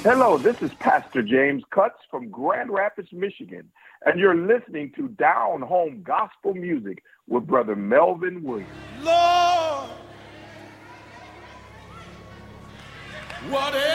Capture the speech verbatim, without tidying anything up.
Hello, this is Pastor James Cutts from Grand Rapids, Michigan, and you're listening to Down Home Gospel Music with Brother Melvin Williams. Lord, whatever